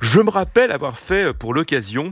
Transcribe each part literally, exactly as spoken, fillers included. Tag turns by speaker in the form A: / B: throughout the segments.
A: Je me rappelle avoir fait pour l'occasion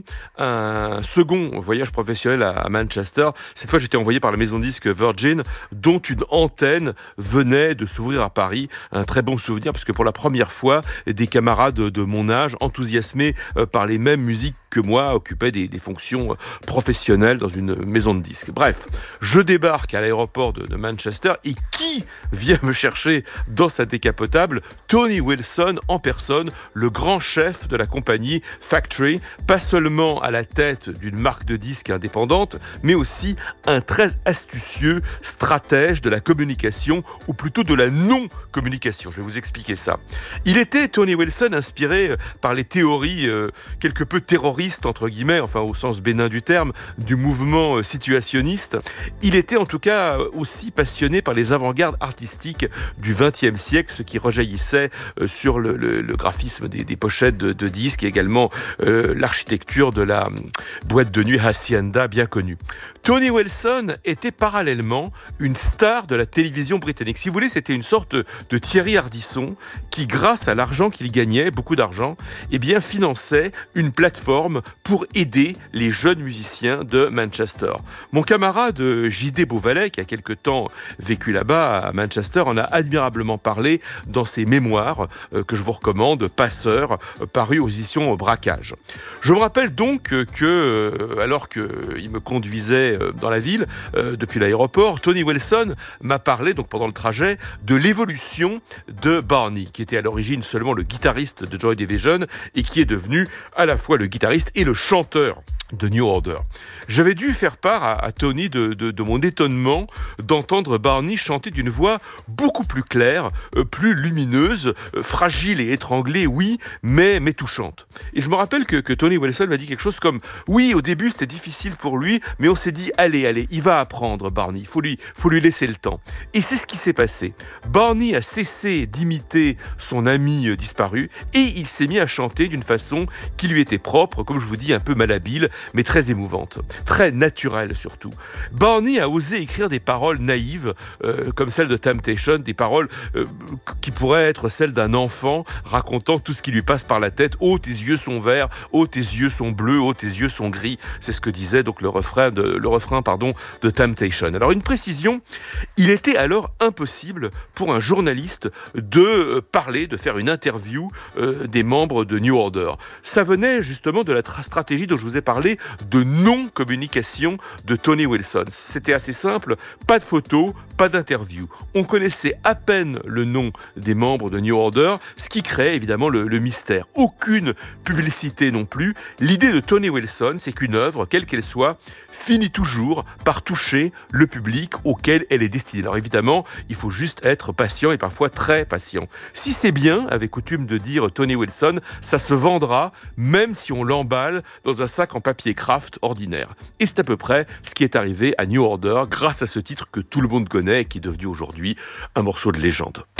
A: un second voyage professionnel à, à Manchester. Cette fois, j'étais envoyé par la maison de disques Virgin, dont une antenne venait de s'ouvrir à Paris. Un très bon souvenir, parce que pour la première fois, des camarades de, de mon âge, enthousiasmés par les mêmes musiques que moi, occupaient des, des fonctions professionnelles dans une maison de disques. Bref, je débarque à l'aéroport de, de Manchester, et qui vient me chercher dans sa décapotable? Tony Wilson en personne, le grand chef de la compagnie Factory, pas seulement à la tête d'une marque de disques indépendante, mais aussi un très astucieux stratège de la communication, ou plutôt de la non-communication. Je vais vous expliquer ça. Il était, Tony Wilson, inspiré par les théories euh, quelque peu terroristes, entre guillemets, enfin au sens bénin du terme, du mouvement situationniste. Il était en tout cas aussi passionné par les avant-gardes artistiques du vingtième siècle, ce qui rejaillissait euh, sur le, le, le graphisme des, des pochettes de, de disques, et également euh, l'architecture de la boîte de nuit Hacienda bien connue. Tony Wilson était parallèlement une star de la télévision britannique. Si vous voulez, c'était une sorte de Thierry Ardisson qui, grâce à l'argent qu'il gagnait, beaucoup d'argent, eh bien, finançait une plateforme pour aider les jeunes musiciens de Manchester. Mon camarade J D Beauvalet, qui a quelque temps vécu là-bas à Manchester, en a admirablement parlé dans ses mémoires euh, que je vous recommande, Passeur, euh, paru aux éditions Braquage. Je me rappelle donc que, euh, alors qu'il me conduisait euh, dans la ville, euh, depuis l'aéroport, Tony Wilson m'a parlé, donc pendant le trajet, de l'évolution de Barney, qui était à l'origine seulement le guitariste de Joy Division et qui est devenu à la fois le guitariste et le chanteur de New Order. J'avais dû faire part à, à Tony de, de, de mon étonnement d'entendre Barney chanter d'une voix beaucoup plus claire, euh, plus lumineuse, euh, fragile et étranglée, oui, mais, mais touchante. Et je me rappelle que, que Tony Wilson m'a dit quelque chose comme « Oui, au début, c'était difficile pour lui, mais on s'est dit « Allez, allez, il va apprendre, Barney, il faut lui, faut lui laisser le temps. » Et c'est ce qui s'est passé. Barney a cessé d'imiter son ami euh, disparu, et il s'est mis à chanter d'une façon qui lui était propre, comme je vous dis, un peu malhabile, mais très émouvante, très naturelle surtout. Barney a osé écrire des paroles naïves, euh, comme celles de Temptation, des paroles euh, qui pourraient être celles d'un enfant racontant tout ce qui lui passe par la tête. « Oh, tes yeux sont verts, oh, tes yeux sont bleus, oh, tes yeux sont gris », c'est ce que disait donc le refrain de, le refrain, pardon, de Temptation. Alors une précision, il était alors impossible pour un journaliste de parler, de faire une interview euh, des membres de New Order. Ça venait justement de la tra- stratégie dont je vous ai parlé, de non-communication de Tony Wilson. C'était assez simple, pas de photos, pas d'interview. On connaissait à peine le nom des membres de New Order, ce qui créait évidemment le, le mystère. Aucune publicité non plus. L'idée de Tony Wilson, c'est qu'une œuvre, quelle qu'elle soit, finit toujours par toucher le public auquel elle est destinée. Alors évidemment, il faut juste être patient, et parfois très patient. Si c'est bien, avait coutume de dire Tony Wilson, ça se vendra, même si on l'emballe dans un sac en papier craft ordinaire. Et c'est à peu près ce qui est arrivé à New Order grâce à ce titre que tout le monde connaît et qui est devenu aujourd'hui un morceau de légende.